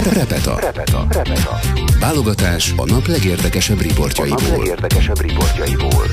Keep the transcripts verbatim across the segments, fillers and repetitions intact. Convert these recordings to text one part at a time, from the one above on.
Repeta. Repeta. Repeta. Válogatás a nap legérdekesebb riportjaiból. A nap legérdekesebb riportjaiból.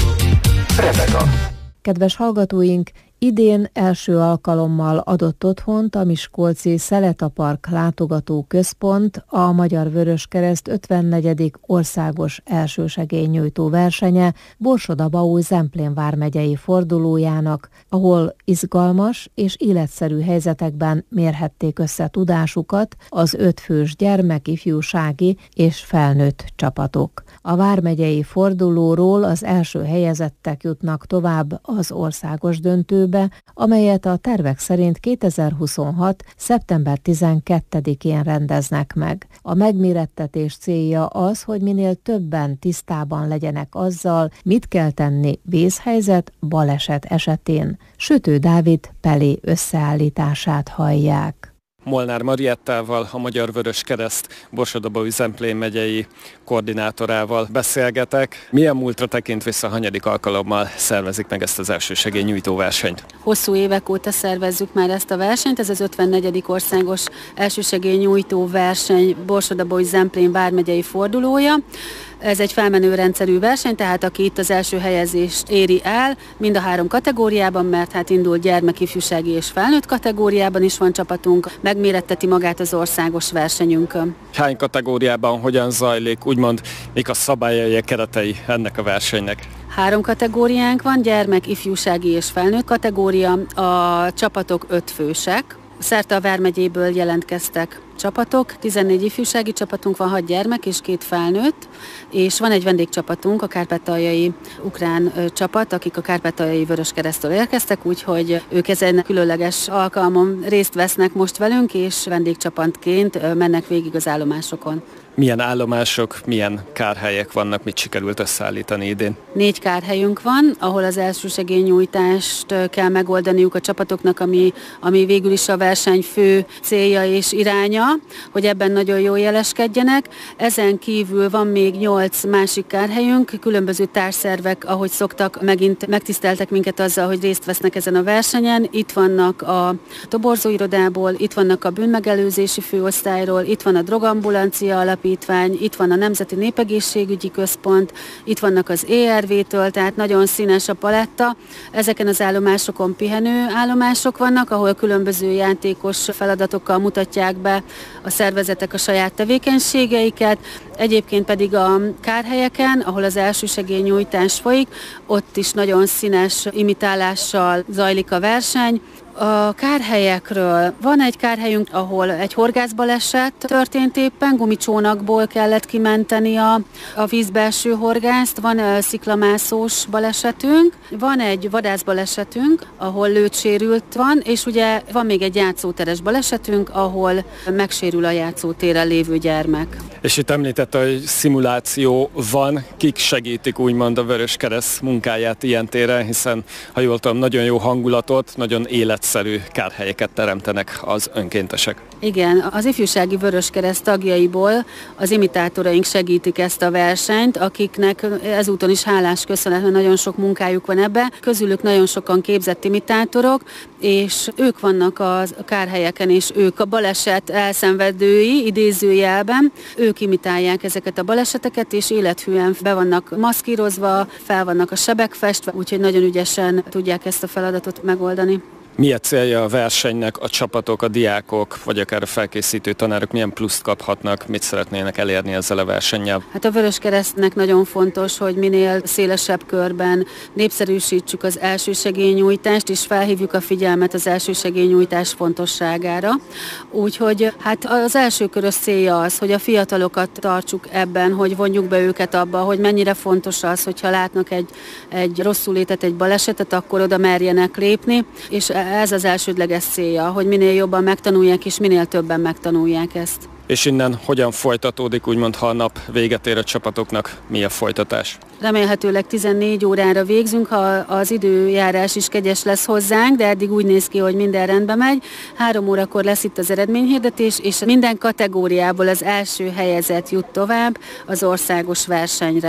Repeta. Kedves hallgatóink, idén első alkalommal adott otthont a miskolci Szeleta Park látogató központ a Magyar Vöröskereszt ötvennegyedik országos elsősegélynyújtó versenye Borsod-Abaúj-Zemplén vármegyei fordulójának, ahol izgalmas és életszerű helyzetekben mérhették össze tudásukat az ötfős gyermek, ifjúsági és felnőtt csapatok. A vármegyei fordulóról az első helyezettek jutnak tovább az országos döntőbe, amelyet a tervek szerint kétezer-huszonhat. szeptember tizenkettedikén rendeznek meg. A megmérettetés célja az, hogy minél többen tisztában legyenek azzal, mit kell tenni vészhelyzet, baleset esetén. Sütő Dávid Pelé összeállítását hallják. Molnár Mariettával, a Magyar Vöröskereszt Borsod-Abaúj-Zemplén megyei koordinátorával beszélgetek. Milyen múltra tekint vissza, hanyadik alkalommal szervezik meg ezt az elsősegélynyújtó versenyt? Hosszú évek óta szervezzük már ezt a versenyt, ez az ötvennegyedik országos elsősegélynyújtó verseny Borsod-Abaúj-Zemplén vármegyei fordulója. Ez egy felmenő rendszerű verseny, tehát aki itt az első helyezést éri el, mind a három kategóriában, mert hát indul gyermek, ifjúsági és felnőtt kategóriában is van csapatunk, megméretteti magát az országos versenyünkön. Hány kategóriában hogyan zajlik, úgymond mik a szabályai, keretei ennek a versenynek? Három kategóriánk van, gyermek, ifjúsági és felnőtt kategória, a csapatok ötfősek. Szerte a vármegyéből jelentkeztek csapatok, tizennégy ifjúsági csapatunk van, hat gyermek és két felnőtt, és van egy vendégcsapatunk, a kárpátaljai ukrán ö, csapat, akik a kárpátaljai Vöröskereszttől érkeztek, úgyhogy ők ezen különleges alkalmon részt vesznek most velünk, és vendégcsapatként ö, mennek végig az állomásokon. Milyen állomások, milyen kárhelyek vannak, mit sikerült összeállítani idén? Négy kárhelyünk van, ahol az elsősegélynyújtást kell megoldaniuk a csapatoknak, ami, ami végül is a verseny fő célja és iránya, hogy ebben nagyon jól jeleskedjenek. Ezen kívül van még nyolc másik kárhelyünk, különböző társszervek, ahogy szoktak, megint megtiszteltek minket azzal, hogy részt vesznek ezen a versenyen. Itt vannak a toborzóirodából, itt vannak a bűnmegelőzési főosztályról, itt van a drogambulancia alapítvány, itt van a Nemzeti Népegészségügyi Központ, itt vannak az é er vé-től, tehát nagyon színes a paletta. Ezeken az állomásokon pihenő állomások vannak, ahol különböző játékos feladatokkal mutatják be a szervezetek a saját tevékenységeiket, egyébként pedig a kárhelyeken, ahol az elsősegélynyújtás folyik, ott is nagyon színes imitálással zajlik a verseny. A kárhelyekről van egy kárhelyünk, ahol egy horgászbaleset történt éppen, gumicsónakból kellett kimenteni a, a vízbelső horgászt, van a sziklamászós balesetünk, van egy vadászbalesetünk, ahol lőtsérült van, és ugye van még egy játszóteres balesetünk, ahol megsérül a játszótéren lévő gyermek. És itt említette, hogy szimuláció van, kik segítik úgymond a Vöröskereszt munkáját ilyen téren, hiszen ha jól tudom, nagyon jó hangulatot, nagyon életszerű kárhelyeket teremtenek az önkéntesek. Igen, az ifjúsági Vöröskereszt tagjaiból az imitátoraink segítik ezt a versenyt, akiknek ezúton is hálás köszönet, mert nagyon sok munkájuk van ebbe. Közülük nagyon sokan képzett imitátorok, és ők vannak a kárhelyeken, és ők a baleset elszenvedői, idézőjelben. Ők imitálják ezeket a baleseteket, és élethűen be vannak maszkírozva, fel vannak a sebek festve, úgyhogy nagyon ügyesen tudják ezt a feladatot megoldani. Mi a célja a versenynek, a csapatok, a diákok, vagy akár a felkészítő tanárok milyen pluszt kaphatnak, mit szeretnének elérni ezzel a versennyel? Hát a Vöröskeresztnek nagyon fontos, hogy minél szélesebb körben népszerűsítsük az elsősegélynyújtást, és felhívjuk a figyelmet az elsősegélynyújtás fontosságára. Úgyhogy hát az első körös célja az, hogy a fiatalokat tartsuk ebben, hogy vonjuk be őket abba, hogy mennyire fontos az, hogyha látnak egy, egy rosszulétet, egy balesetet, akkor oda merjenek lépni, és ez az elsődleges célja, hogy minél jobban megtanulják, és minél többen megtanulják ezt. És innen hogyan folytatódik, úgymond, ha a nap véget ér a csapatoknak, mi a folytatás? Remélhetőleg tizennégy órára végzünk, ha az időjárás is kegyes lesz hozzánk, de eddig úgy néz ki, hogy minden rendbe megy. Három órakor lesz itt az eredményhirdetés, és minden kategóriából az első helyezett jut tovább az országos versenyre.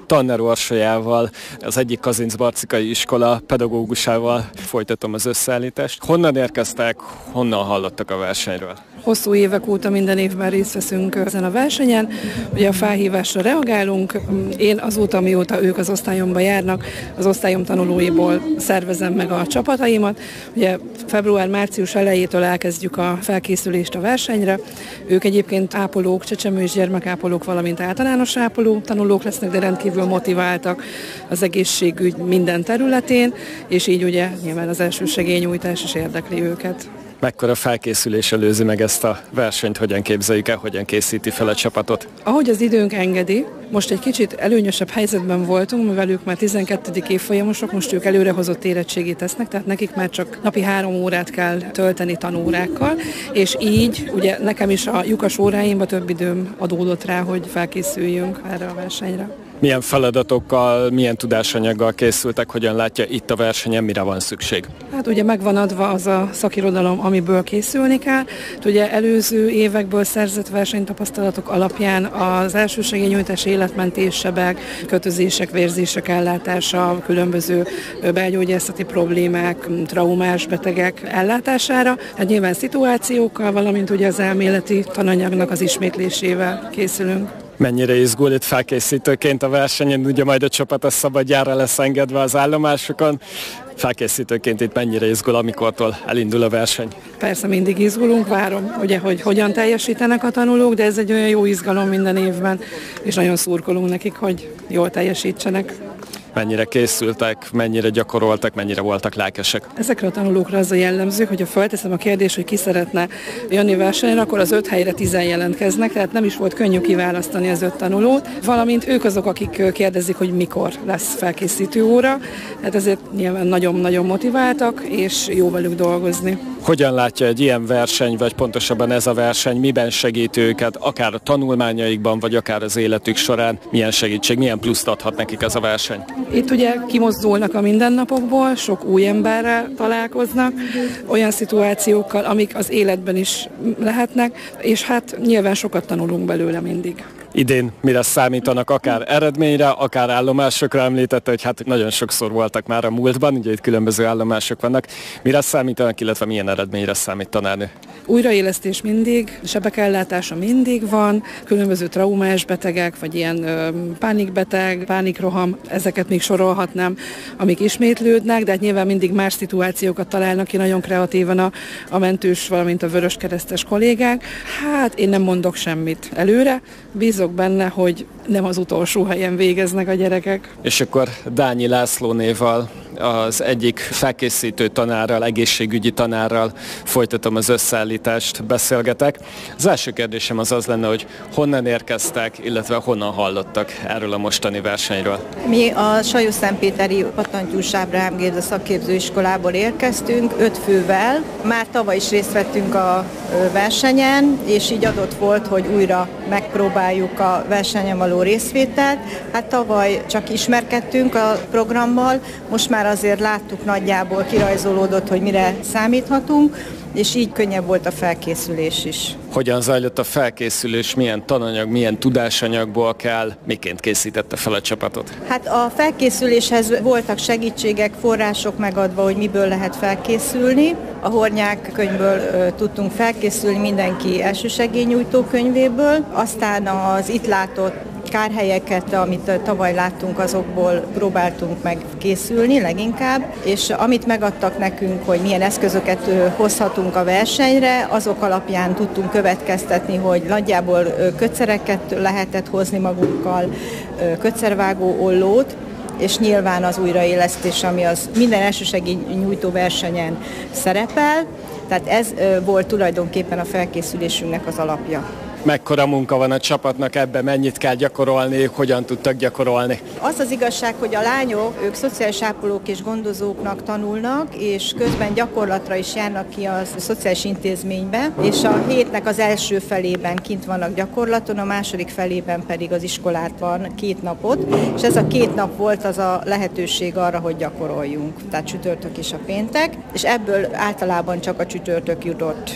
Tanner Orsolyával, az egyik Kazincbarcikai iskola pedagógusával folytatom az összeállítást. Honnan érkeztek, honnan hallottak a versenyről? Hosszú évek óta minden évben részt veszünk ezen a versenyen. Ugye a felhívásra reagálunk. Én azóta, mióta ők az osztályomba járnak, az osztályom tanulóiból szervezem meg a csapataimat. Ugye február-március elejétől elkezdjük a felkészülést a versenyre. Ők egyébként ápolók, csecsemő és gyermekápolók, valamint általános ápoló tanulók lesznek, de rendkívül motiváltak az egészségügy minden területén, és így ugye nyilván az elsősegélynyújtás is érdekli őket. Mekkora felkészülés előzi meg ezt a versenyt, hogyan képzeljük el, hogyan készíti fel a csapatot? Ahogy az időnk engedi, most egy kicsit előnyösebb helyzetben voltunk, mivel ők már tizenkettedik évfolyamosok, most ők előrehozott érettségét tesznek, tehát nekik már csak napi három órát kell tölteni tanórákkal, és így ugye nekem is a lyukas óráimban több időm adódott rá, hogy felkészüljünk erre a versenyre. Milyen feladatokkal, milyen tudásanyaggal készültek, hogyan látja itt a versenyen, mire van szükség? Hát ugye megvan adva az a szakirodalom, amiből készülni kell. Ugye előző évekből szerzett versenytapasztalatok alapján az elsősegélynyújtás, életmentéssebek, kötözések, vérzések ellátása, különböző belgyógyászati problémák, traumás betegek ellátására. Hát nyilván szituációkkal, valamint ugye az elméleti tananyagnak az ismétlésével készülünk. Mennyire izgul itt felkészítőként a versenyen, ugye majd a csapat a szabadjára lesz engedve az állomásokon. Felkészítőként itt mennyire izgul, amikortól elindul a verseny? Persze mindig izgulunk, várom, ugye, hogy hogyan teljesítenek a tanulók, de ez egy olyan jó izgalom minden évben, és nagyon szurkolunk nekik, hogy jól teljesítsenek. Mennyire készültek, mennyire gyakoroltak, mennyire voltak lelkesek? Ezekre a tanulókra az a jellemző, hogy ha felteszem a kérdést, hogy ki szeretne jönni versenyre, akkor az öt helyre tizen jelentkeznek, tehát nem is volt könnyű kiválasztani az öt tanulót, valamint ők azok, akik kérdezik, hogy mikor lesz felkészítő óra, hát ezért nyilván nagyon-nagyon motiváltak, és jó velük dolgozni. Hogyan látja egy ilyen verseny, vagy pontosabban ez a verseny, miben segít őket, akár a tanulmányaikban, vagy akár az életük során, milyen segítség, milyen pluszt adhat nekik ez a verseny? Itt ugye kimozdulnak a mindennapokból, sok új emberrel találkoznak, olyan szituációkkal, amik az életben is lehetnek, és hát nyilván sokat tanulunk belőle mindig. Idén mire számítanak, akár eredményre, akár állomásokra, említette, hogy hát nagyon sokszor voltak már a múltban, ugye itt különböző állomások vannak. Mire számítanak, illetve milyen eredményre számít tanárnő? Újraélesztés mindig, sebekellátása mindig van, különböző traumás betegek, vagy ilyen ö, pánikbeteg, pánikroham, ezeket még sorolhatnám, amik ismétlődnek, de hát nyilván mindig más szituációkat találnak ki nagyon kreatívan a, a mentős, valamint a vöröskeresztes kollégák. Hát én nem mondok semmit előre, bízok benne, hogy nem az utolsó helyen végeznek a gyerekek. És akkor Dányi Lászlónéval, az egyik felkészítő tanárral, egészségügyi tanárral folytatom az összeállítást, beszélgetek. Az első kérdésem az az lenne, hogy honnan érkeztek, illetve honnan hallottak erről a mostani versenyről? Mi a Sajó-Szentpéteri Pattantyús Ábrahám Géza szakképzőiskolából érkeztünk, öt fővel. Már tavaly is részt vettünk a versenyen, és így adott volt, hogy újra megpróbáljuk a versenyen való részvételt. Hát tavaly csak ismerkedtünk a programmal, most már azért láttuk, nagyjából kirajzolódott, hogy mire számíthatunk, és így könnyebb volt a felkészülés is. Hogyan zajlott a felkészülés, milyen tananyag, milyen tudásanyagból kell, miként készítette fel a csapatot? Hát a felkészüléshez voltak segítségek, források megadva, hogy miből lehet felkészülni. A Hornyák könyvből ö, tudtunk felkészülni, mindenki elsősegélynyújtó könyvéből, aztán az itt látott kárhelyeket, amit tavaly láttunk, azokból próbáltunk meg készülni leginkább, és amit megadtak nekünk, hogy milyen eszközöket hozhatunk a versenyre, azok alapján tudtunk következtetni, hogy nagyjából kötszereket lehetett hozni magunkkal, kötszervágó ollót, és nyilván az újraélesztés, ami az minden elsősegélynyújtó versenyen szerepel, tehát ez volt tulajdonképpen a felkészülésünknek az alapja. Mekkora munka van a csapatnak ebben, mennyit kell gyakorolni, hogyan tudtak gyakorolni? Az az igazság, hogy a lányok, ők szociális ápolók és gondozóknak tanulnak, és közben gyakorlatra is járnak ki a szociális intézménybe, és a hétnek az első felében kint vannak gyakorlaton, a második felében pedig az iskolában két napot, és ez a két nap volt az a lehetőség arra, hogy gyakoroljunk, tehát csütörtök és a péntek, és ebből általában csak a csütörtök jutott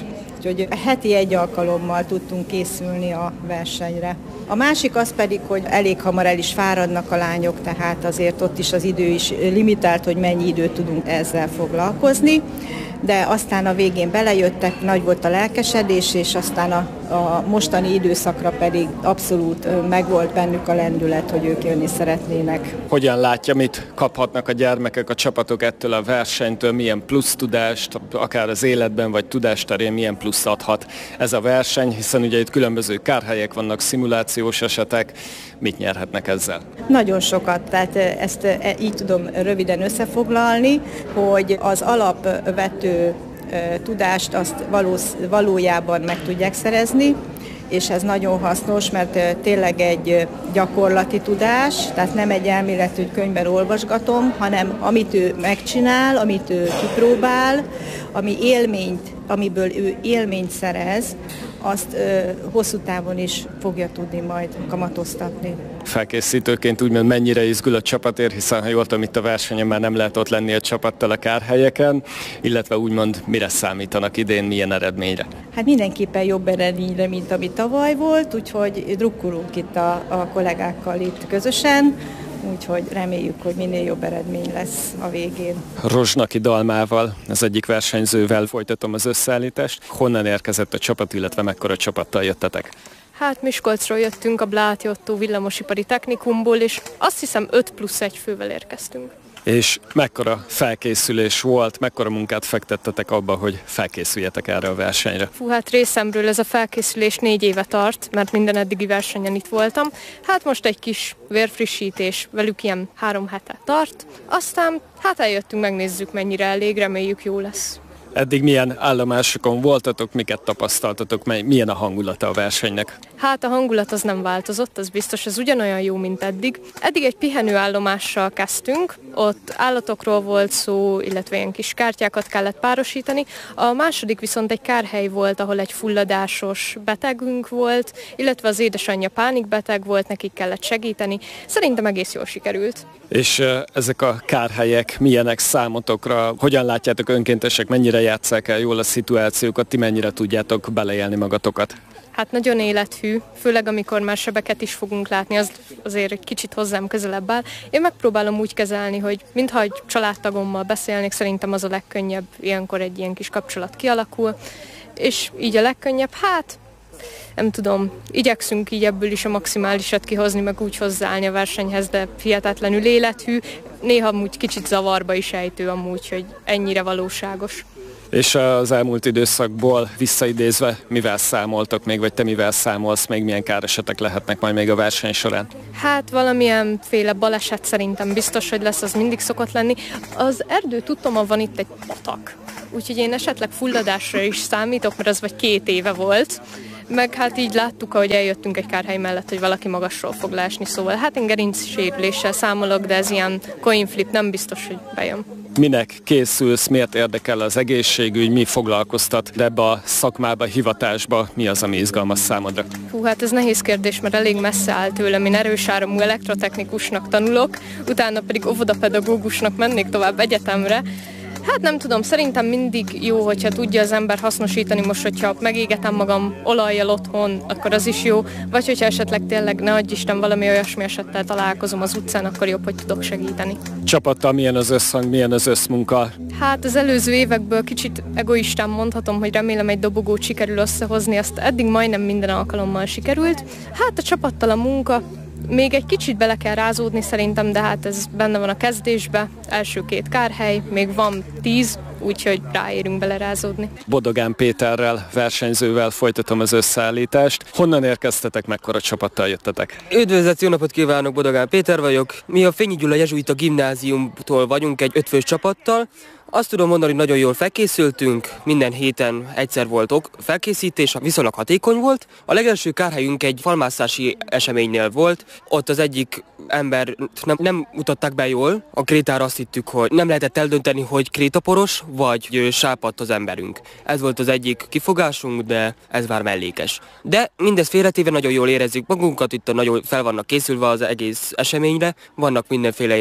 Úgyhogy heti egy alkalommal tudtunk készülni a versenyre. A másik az pedig, hogy elég hamar el is fáradnak a lányok, tehát azért ott is az idő is limitált, hogy mennyi időt tudunk ezzel foglalkozni, de aztán a végén belejöttek, nagy volt a lelkesedés, és aztán a, a mostani időszakra pedig abszolút megvolt bennük a lendület, hogy ők jönni szeretnének. Hogyan látja, mit kaphatnak a gyermekek, a csapatok ettől a versenytől, milyen plusz tudást, akár az életben vagy tudásterén milyen plusz adhat ez a verseny, hiszen ugye itt különböző kárhelyek vannak, szimulációs esetek, mit nyerhetnek ezzel? Nagyon sokat, tehát ezt így tudom röviden összefoglalni, hogy az alapvető tudást azt valósz, valójában meg tudják szerezni, és ez nagyon hasznos, mert tényleg egy gyakorlati tudás, tehát nem egy elméletű könyvben olvasgatom, hanem amit ő megcsinál, amit ő kipróbál, ami élményt, amiből ő élményt szerez, azt ö, hosszú távon is fogja tudni majd kamatoztatni. Felkészítőként úgymond mennyire izgul a csapatért, hiszen ha jól tudom, itt a versenyen már nem lehet ott lenni a csapattal a kárhelyeken, illetve úgymond mire számítanak idén, milyen eredményre? Hát mindenképpen jobb eredményre, mint ami tavaly volt, úgyhogy drukkolunk itt a, a kollégákkal itt közösen, úgyhogy reméljük, hogy minél jobb eredmény lesz a végén. Rozsnaki Dalmával, az egyik versenyzővel folytatom az összeállítást. Honnan érkezett a csapat, illetve mekkora csapattal jöttetek? Hát Miskolcról jöttünk a Bláthi Ottó villamosipari technikumból, és azt hiszem öt plusz egy fővel érkeztünk. És mekkora felkészülés volt, mekkora munkát fektettetek abba, hogy felkészüljetek erre a versenyre? Fú, hát részemről ez a felkészülés négy éve tart, mert minden eddigi versenyen itt voltam. Hát most egy kis vérfrissítés, velük ilyen három hete tart. Aztán hát eljöttünk, megnézzük, mennyire elég, reméljük jó lesz. Eddig milyen állomásokon voltatok, miket tapasztaltatok, milyen a hangulata a versenynek? Hát a hangulat az nem változott, az biztos, ez ugyanolyan jó, mint eddig. Eddig egy pihenőállomással kezdtünk, ott állatokról volt szó, illetve ilyen kis kártyákat kellett párosítani. A második viszont egy kárhely volt, ahol egy fulladásos betegünk volt, illetve az édesanyja pánikbeteg volt, nekik kellett segíteni. Szerintem egész jól sikerült. És ezek a kárhelyek milyenek számotokra? Hogyan látjátok önkéntesek, mennyire játsszák el jól a szituációkat, ti mennyire tudjátok beleélni magatokat? Hát nagyon élethű, főleg amikor már sebeket is fogunk látni, az azért egy kicsit hozzám közelebb áll. Én megpróbálom úgy kezelni, hogy mintha egy családtagommal beszélnék, szerintem az a legkönnyebb, ilyenkor egy ilyen kis kapcsolat kialakul, és így a legkönnyebb, hát nem tudom, igyekszünk így ebből is a maximálisat kihozni, meg úgy hozzáállni a versenyhez, de hihetetlenül élethű, néha úgy kicsit zavarba is ejtő amúgy, hogy ennyire valóságos. És az elmúlt időszakból visszaidézve mivel számoltok még, vagy te mivel számolsz még, milyen káresetek lehetnek majd még a verseny során? Hát valamilyenféle baleset szerintem biztos, hogy lesz, az mindig szokott lenni. Az erdő tudtommal van itt egy patak, úgyhogy én esetleg fulladásra is számítok, mert az vagy két éve volt. Meg hát így láttuk, ahogy eljöttünk egy kárhely mellett, hogy valaki magasról fog leesni, szóval hát én gerinc sérüléssel számolok, de ez ilyen coin flip, nem biztos, hogy bejön. Minek készülsz, miért érdekel az egészségügy, mi foglalkoztat, de ebbe a szakmába, hivatásba mi az, ami izgalmas számodra? Hú, hát ez nehéz kérdés, mert elég messze áll tőlem. Én erősáramú elektrotechnikusnak tanulok, utána pedig óvodapedagógusnak mennék tovább egyetemre. Hát nem tudom, szerintem mindig jó, hogyha tudja az ember hasznosítani, most, hogyha megégetem magam olajjal otthon, akkor az is jó, vagy hogyha esetleg tényleg, ne adj Isten, valami olyasmi esettel találkozom az utcán, akkor jobb, hogy tudok segíteni. Csapattal milyen az összhang, milyen az összmunka? Hát az előző évekből kicsit egoistán mondhatom, hogy remélem egy dobogót sikerül összehozni, azt eddig majdnem minden alkalommal sikerült. Hát a csapattal a munka, még egy kicsit bele kell rázódni szerintem, de hát ez benne van a kezdésbe. Első két kárhely, még van tíz, úgyhogy ráérünk belerázódni. Bodogán Péterrel, versenyzővel folytatom az összeállítást. Honnan érkeztetek, mekkora csapattal jöttetek? Üdvözlet, jó napot kívánok, Bodogán Péter vagyok. Mi a Fényi Gyula Jezsuita Gimnáziumtól vagyunk egy ötfős csapattal. Azt tudom mondani, hogy nagyon jól felkészültünk, minden héten egyszer volt ok, felkészítés, viszonylag hatékony volt. A legelső kárhelyünk egy falmászási eseménynél volt, ott az egyik ember nem, nem mutatták be jól, a krétára azt hittük, hogy nem lehetett eldönteni, hogy krétaporos vagy sápadt az emberünk. Ez volt az egyik kifogásunk, de ez már mellékes. De mindez félretéve nagyon jól érezzük magunkat, itt nagyon fel vannak készülve az egész eseményre, vannak mindenféle ilyen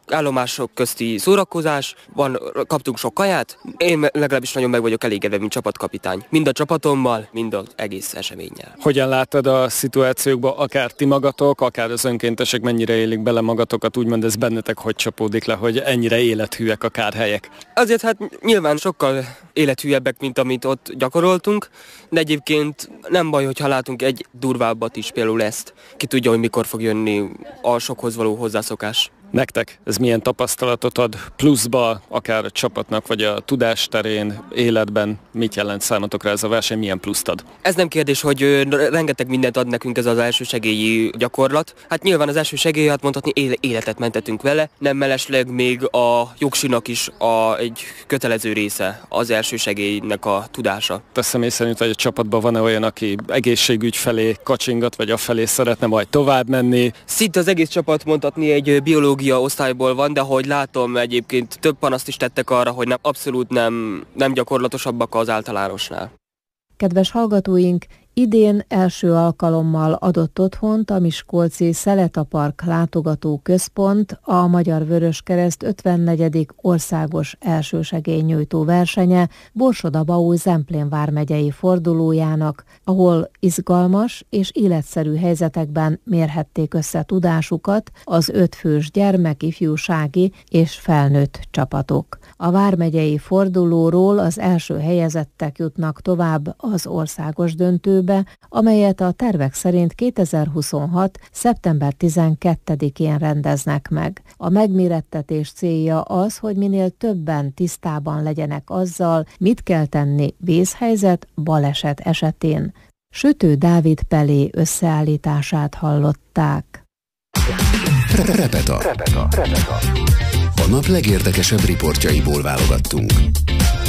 állomások közti szórakozás, van, kaptunk sok kaját, én legalábbis nagyon meg vagyok elégedve, mint csapatkapitány. Mind a csapatommal, mind az egész eseménnyel. Hogyan látod a szituációkban, akár ti magatok, akár az önkéntesek mennyire élik bele magatokat, úgymond ez bennetek hogy csapódik le, hogy ennyire élethűek a kárhelyek? Azért hát nyilván sokkal élethűebbek, mint amit ott gyakoroltunk, de egyébként nem baj, hogyha látunk egy durvábbat is, például ezt. Ki tudja, hogy mikor fog jönni a sokhoz való hozzászokás. Nektek ez milyen tapasztalatot ad pluszba, akár a csapatnak, vagy a tudás terén, életben? Mit jelent számotokra ez a verseny, milyen pluszt ad? Ez nem kérdés, hogy ö, rengeteg mindent ad nekünk ez az elsősegélyi gyakorlat. Hát nyilván az elsősegélyet mondhatni életet mentettünk vele, nem mellesleg még a jogsinak is a, egy kötelező része az elsősegélynek a tudása. Te személy szerint, vagy a csapatban van-e olyan, aki egészségügy felé kacsingat, vagy afelé szeretne majd tovább menni? Szinte az egész csapat mondhatni egy biológiai osztályból van, de ahogy látom, egyébként több panaszt is tettek arra, hogy nem, abszolút nem, nem gyakorlatosabbak az általánosnál. Kedves hallgatóink, idén első alkalommal adott otthont a miskolci Szeleta Park látogató központ a Magyar Vöröskereszt ötvennegyedik országos elsősegélynyújtó versenye Borsod-Abaúj Zemplén vármegyei fordulójának, ahol izgalmas és életszerű helyzetekben mérhették össze tudásukat az ötfős gyermek, ifjúsági és felnőtt csapatok. A vármegyei fordulóról az első helyezettek jutnak tovább az országos döntőbe, amelyet a tervek szerint kétezer-huszonhat. szeptember tizenkettedikén rendeznek meg. A megmérettetés célja az, hogy minél többen tisztában legyenek azzal, mit kell tenni vészhelyzet, baleset esetén. Sütő Dávid Pelé összeállítását hallották. Repeta. Repeta. A nap legérdekesebb riportjaiból válogattunk.